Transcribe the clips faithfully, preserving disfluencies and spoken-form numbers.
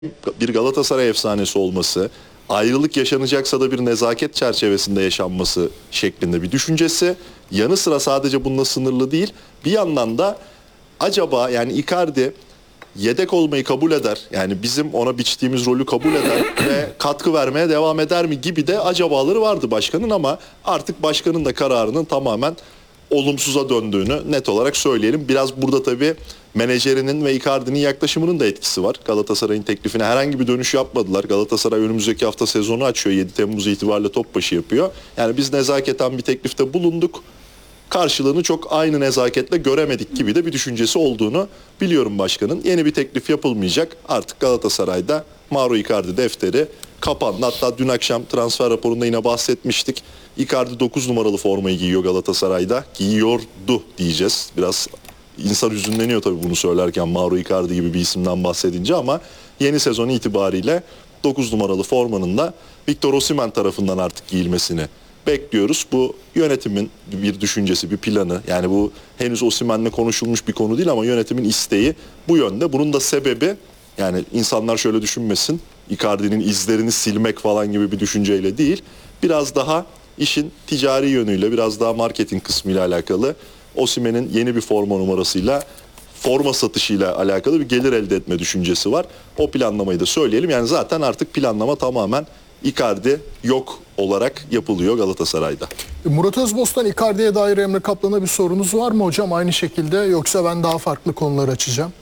bir Galatasaray efsanesi olması, ayrılık yaşanacaksa da bir nezaket çerçevesinde yaşanması şeklinde bir düşüncesi. Yanı sıra sadece bununla sınırlı değil. Bir yandan da acaba yani Icardi yedek olmayı kabul eder. Yani bizim ona biçtiğimiz rolü kabul eder ve katkı vermeye devam eder mi gibi de acabaları vardı başkanın, ama artık başkanın da kararının tamamen olumsuza döndüğünü net olarak söyleyelim. Biraz burada tabii menajerinin ve Icardi'nin yaklaşımının da etkisi var. Galatasaray'ın teklifine herhangi bir dönüş yapmadılar. Galatasaray önümüzdeki hafta sezonu açıyor. yedi Temmuz itibariyle top başı yapıyor. Yani biz nezaketen bir teklifte bulunduk. Karşılığını çok aynı nezaketle göremedik gibi de bir düşüncesi olduğunu biliyorum başkanın. Yeni bir teklif yapılmayacak. Artık Galatasaray'da Mauro Icardi defteri kapandı. Hatta dün akşam transfer raporunda yine bahsetmiştik. Icardi dokuz numaralı formayı giyiyor Galatasaray'da. Giyiyordu diyeceğiz. Biraz insan hüzünleniyor tabii bunu söylerken, Mauro Icardi gibi bir isimden bahsedince, ama yeni sezon itibariyle dokuz numaralı formanın da Victor Osimhen tarafından artık giyilmesini bekliyoruz. Bu yönetimin bir düşüncesi, bir planı. Yani bu henüz Osimhen'le konuşulmuş bir konu değil ama yönetimin isteği bu yönde. Bunun da sebebi, yani insanlar şöyle düşünmesin, Icardi'nin izlerini silmek falan gibi bir düşünceyle değil. Biraz daha işin ticari yönüyle, biraz daha marketing kısmıyla alakalı. Osimhen'in yeni bir forma numarasıyla, forma satışıyla alakalı bir gelir elde etme düşüncesi var. O planlamayı da söyleyelim. Yani zaten artık planlama tamamen Icardi yok olarak yapılıyor Galatasaray'da. Murat Özbos'tan Icardi'ye dair Emre Kaplan'a bir sorunuz var mı hocam aynı şekilde, yoksa ben daha farklı konular açacağım?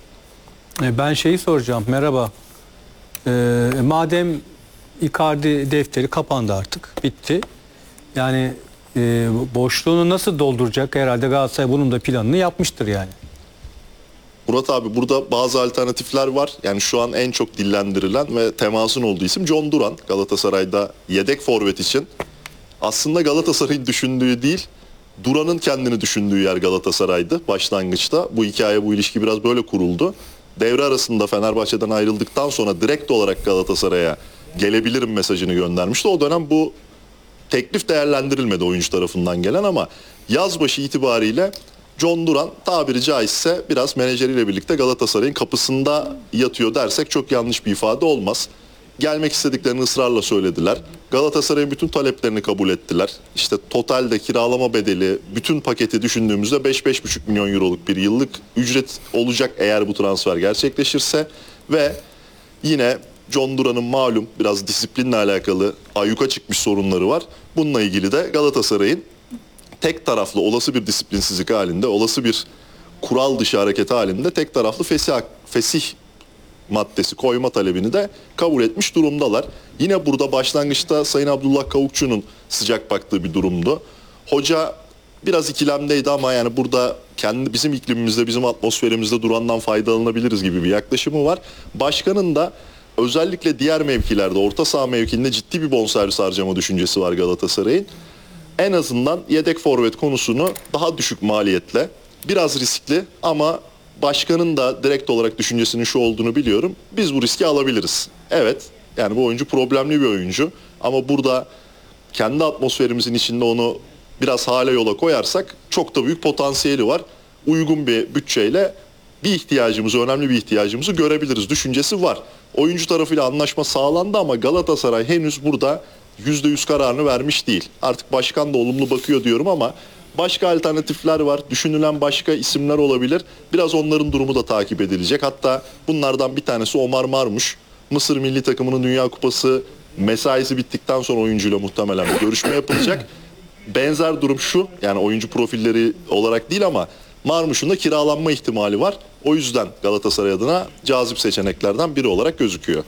Ben şeyi soracağım. Merhaba. Ee, madem Icardi defteri kapandı artık, bitti. Yani e, boşluğunu nasıl dolduracak? Herhalde Galatasaray bunun da planını yapmıştır yani. Murat abi, burada bazı alternatifler var. Yani şu an en çok dillendirilen ve temasın olduğu isim John Duran. Galatasaray'da yedek forvet için. Aslında Galatasaray'ın düşündüğü değil, Duran'ın kendini düşündüğü yer Galatasaray'dı başlangıçta. Bu hikaye, bu ilişki biraz böyle kuruldu. Devre arasında Fenerbahçe'den ayrıldıktan sonra direkt olarak Galatasaray'a gelebilirim mesajını göndermişti. O dönem bu teklif değerlendirilmedi oyuncu tarafından gelen, ama yaz başı itibariyle John Duran tabiri caizse biraz menajeriyle birlikte Galatasaray'ın kapısında yatıyor dersek çok yanlış bir ifade olmaz. Gelmek istediklerini ısrarla söylediler. Galatasaray'ın bütün taleplerini kabul ettiler. İşte totalde kiralama bedeli, bütün paketi düşündüğümüzde beş beş buçuk milyon euroluk bir yıllık ücret olacak eğer bu transfer gerçekleşirse. Ve yine John Duran'ın malum biraz disiplinle alakalı ayyuka çıkmış sorunları var. Bununla ilgili de Galatasaray'ın tek taraflı olası bir disiplinsizlik halinde, olası bir kural dışı hareket halinde tek taraflı fesih, fesih maddesi koyma talebini de kabul etmiş durumdalar. Yine burada başlangıçta Sayın Abdullah Kavukçu'nun sıcak baktığı bir durumdu. Hoca biraz ikilemdeydi ama yani burada kendi bizim iklimimizde, bizim atmosferimizde Duran'dan faydalanabiliriz gibi bir yaklaşımı var. Başkanın da özellikle diğer mevkilerde, orta saha mevkinde ciddi bir bonservis harcama düşüncesi var Galatasaray'ın. En azından yedek forvet konusunu daha düşük maliyetle, biraz riskli ama başkanın da direkt olarak düşüncesinin şu olduğunu biliyorum. Biz bu riski alabiliriz. Evet, yani bu oyuncu problemli bir oyuncu ama burada kendi atmosferimizin içinde onu biraz hale yola koyarsak çok da büyük potansiyeli var. Uygun bir bütçeyle bir ihtiyacımızı, önemli bir ihtiyacımızı görebiliriz düşüncesi var. Oyuncu tarafıyla anlaşma sağlandı ama Galatasaray henüz burada yüzde yüz kararını vermiş değil. Artık başkan da olumlu bakıyor diyorum ama başka alternatifler var. Düşünülen başka isimler olabilir. Biraz onların durumu da takip edilecek. Hatta bunlardan bir tanesi Omar Marmuş. Mısır milli takımının Dünya Kupası mesaisi bittikten sonra oyuncuyla muhtemelen bir görüşme yapılacak. Benzer durum şu, yani oyuncu profilleri olarak değil ama Marmuş'un da kiralanma ihtimali var. O yüzden Galatasaray adına cazip seçeneklerden biri olarak gözüküyor.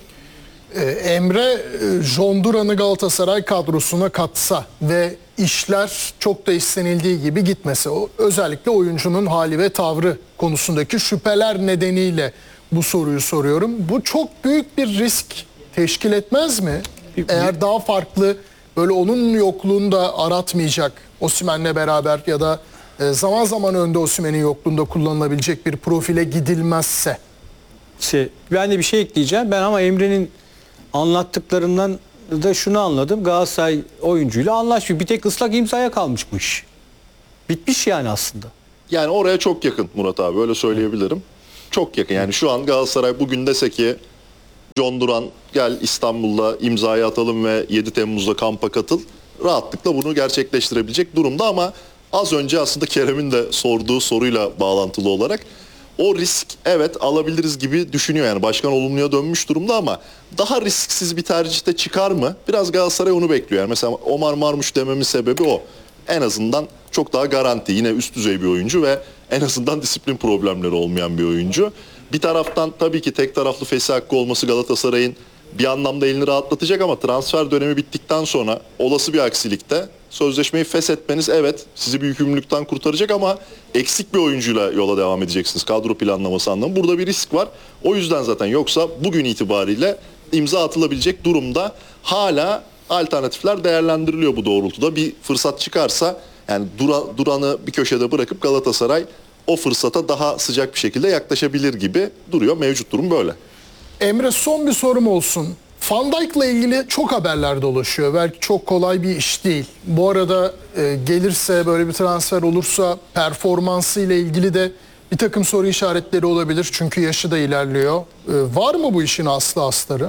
Emre, John Duran'ı Galatasaray kadrosuna katsa ve işler çok da istenildiği gibi gitmese, o özellikle oyuncunun hali ve tavrı konusundaki şüpheler nedeniyle bu soruyu soruyorum. Bu çok büyük bir risk teşkil etmez mi? Eğer daha farklı, böyle onun yokluğunda aratmayacak, Osimhen'le beraber ya da zaman zaman önde Osimhen'in yokluğunda kullanılabilecek bir profile gidilmezse. Şey, ben de bir şey ekleyeceğim. Ben ama Emre'nin anlattıklarından da şunu anladım. Galatasaray oyuncuyla anlaşmış. Bir tek ıslak imzaya kalmışmış. Bitmiş yani aslında. Yani oraya çok yakın Murat abi, öyle söyleyebilirim. Çok yakın. Yani şu an Galatasaray bugün dese ki John Duran gel İstanbul'da imzayı atalım ve yedi Temmuz'da kampa katıl. Rahatlıkla bunu gerçekleştirebilecek durumda ama az önce aslında Kerem'in de sorduğu soruyla bağlantılı olarak o risk evet alabiliriz gibi düşünüyor. Yani başkan olumluya dönmüş durumda ama daha risksiz bir tercihte çıkar mı? Biraz Galatasaray onu bekliyor. Yani mesela Omar Marmuş dememin sebebi o. En azından çok daha garanti. Yine üst düzey bir oyuncu ve en azından disiplin problemleri olmayan bir oyuncu. Bir taraftan tabii ki tek taraflı fesih hakkı olması Galatasaray'ın bir anlamda elini rahatlatacak ama transfer dönemi bittikten sonra olası bir aksilikte sözleşmeyi feshetmeniz evet sizi bir yükümlülükten kurtaracak ama eksik bir oyuncuyla yola devam edeceksiniz kadro planlaması anlamında. Burada bir risk var. O yüzden zaten yoksa bugün itibariyle imza atılabilecek durumda hala alternatifler değerlendiriliyor bu doğrultuda. Bir fırsat çıkarsa yani Dura, Duran'ı bir köşede bırakıp Galatasaray o fırsata daha sıcak bir şekilde yaklaşabilir gibi duruyor. Mevcut durum böyle. Emre son bir sorum olsun. Van Dijk'la ilgili çok haberler dolaşıyor. Belki çok kolay bir iş değil. Bu arada e, gelirse böyle bir transfer olursa performansı ile ilgili de bir takım soru işaretleri olabilir. Çünkü yaşı da ilerliyor. E, var mı bu işin aslı astarı?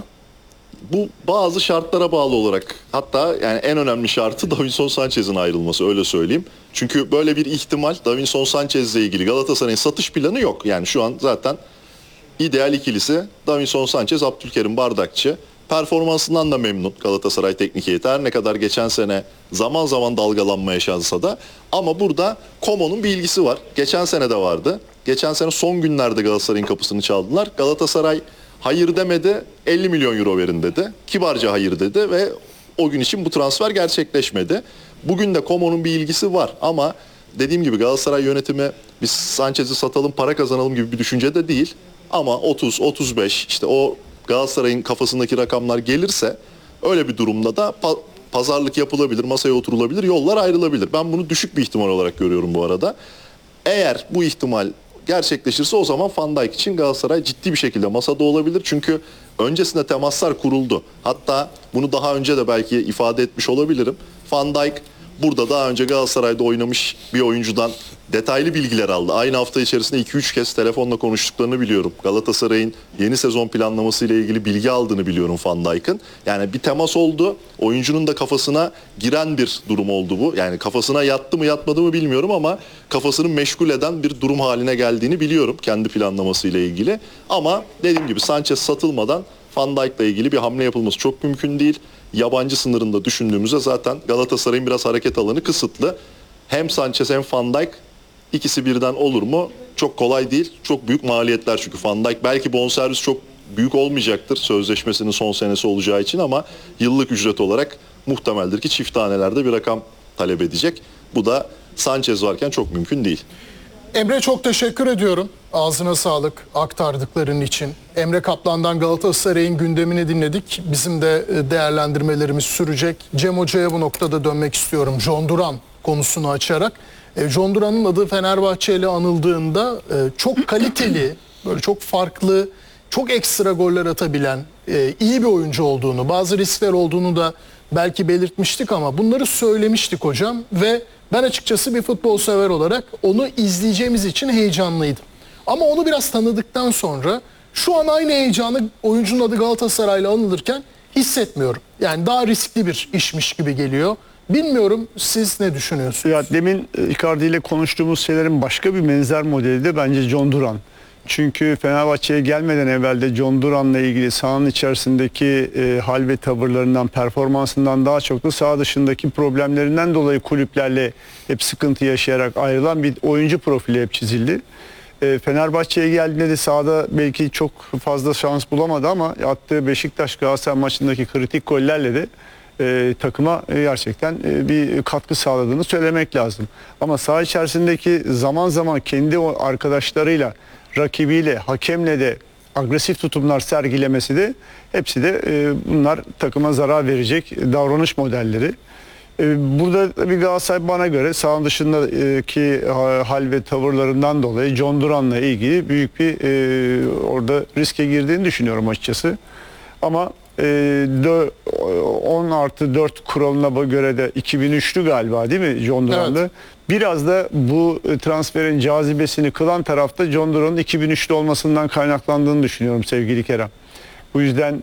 Bu bazı şartlara bağlı olarak hatta yani en önemli şartı Davinson Sanchez'in ayrılması öyle söyleyeyim. Çünkü böyle bir ihtimal Davinson Sanchez'le ilgili Galatasaray'ın satış planı yok. Yani şu an zaten ideal ikilisi Davinson Sanchez, Abdülkerim Bardakçı. Performansından da memnun Galatasaray teknik heyeti. Her ne kadar geçen sene zaman zaman dalgalanma yaşansa da ama burada Komo'nun bir ilgisi var. Geçen sene de vardı. Geçen sene son günlerde Galatasaray'ın kapısını çaldılar. Galatasaray hayır demedi, elli milyon euro verin dedi. Kibarca hayır dedi ve o gün için bu transfer gerçekleşmedi. Bugün de Komo'nun bir ilgisi var ama dediğim gibi Galatasaray yönetimi biz Sanchez'i satalım para kazanalım gibi bir düşünce de değil. Ama otuz otuz beş işte o Galatasaray'ın kafasındaki rakamlar gelirse öyle bir durumda da pa- pazarlık yapılabilir, masaya oturulabilir, yollar ayrılabilir. Ben bunu düşük bir ihtimal olarak görüyorum bu arada. Eğer bu ihtimal gerçekleşirse o zaman Van Dijk için Galatasaray ciddi bir şekilde masada olabilir. Çünkü öncesinde temaslar kuruldu. Hatta bunu daha önce de belki ifade etmiş olabilirim. Van Dijk burada daha önce Galatasaray'da oynamış bir oyuncudan detaylı bilgiler aldı. Aynı hafta içerisinde iki üç kez telefonla konuştuklarını biliyorum. Galatasaray'ın yeni sezon planlaması ile ilgili bilgi aldığını biliyorum Van Dijk'ın. Yani bir temas oldu. Oyuncunun da kafasına giren bir durum oldu bu. Yani kafasına yattı mı yatmadı mı bilmiyorum ama kafasını meşgul eden bir durum haline geldiğini biliyorum kendi planlaması ile ilgili. Ama dediğim gibi Sanchez satılmadan Van Dijk'la ilgili bir hamle yapılması çok mümkün değil. Yabancı sınırında düşündüğümüzde zaten Galatasaray'ın biraz hareket alanı kısıtlı. Hem Sanchez hem Van Dijk ikisi birden olur mu? Çok kolay değil. Çok büyük maliyetler çünkü Van Dijk belki bonservis çok büyük olmayacaktır sözleşmesinin son senesi olacağı için ama yıllık ücret olarak muhtemeldir ki çift tanelerde bir rakam talep edecek. Bu da Sanchez varken çok mümkün değil. Emre çok teşekkür ediyorum. Ağzına sağlık aktardıkların için. Emre Kaplan'dan Galatasaray'ın gündemini dinledik. Bizim de değerlendirmelerimiz sürecek. Cem Hoca'ya bu noktada dönmek istiyorum. John Duran konusunu açarak. John Duran'ın adı Fenerbahçe ile anıldığında çok kaliteli, böyle çok farklı, çok ekstra goller atabilen, iyi bir oyuncu olduğunu, bazı riskler olduğunu da belki belirtmiştik ama bunları söylemiştik hocam ve ben açıkçası bir futbol sever olarak onu izleyeceğimiz için heyecanlıydım. Ama onu biraz tanıdıktan sonra şu an aynı heyecanı oyuncunun adı Galatasaray'la anılırken hissetmiyorum. Yani daha riskli bir işmiş gibi geliyor. Bilmiyorum siz ne düşünüyorsunuz? Ya demin Icardi ile konuştuğumuz şeylerin başka bir benzer modeli de bence John Duran. Çünkü Fenerbahçe'ye gelmeden evvel de John Duran'la ilgili sahanın içerisindeki e, hal ve tavırlarından, performansından daha çok da saha dışındaki problemlerinden dolayı kulüplerle hep sıkıntı yaşayarak ayrılan bir oyuncu profili hep çizildi. E, Fenerbahçe'ye geldiğinde de sahada belki çok fazla şans bulamadı ama attığı Beşiktaş Galatasaray maçındaki kritik gollerle de E, takıma e, gerçekten e, bir katkı sağladığını söylemek lazım. Ama saha içerisindeki zaman zaman kendi o arkadaşlarıyla, rakibiyle, hakemle de agresif tutumlar sergilemesi de hepsi de e, bunlar takıma zarar verecek davranış modelleri. E, burada bir Galatasaray bana göre saha dışındaki hal ve tavırlarından dolayı John Duran'la ilgili büyük bir e, orada riske girdiğini düşünüyorum açıkçası. Ama on artı dört kuralına göre de iki bin üçlü galiba değil mi John Duran'da? Evet. Biraz da bu transferin cazibesini kılan tarafta John Duran'ın iki bin üçlü olmasından kaynaklandığını düşünüyorum sevgili Kerem. Bu yüzden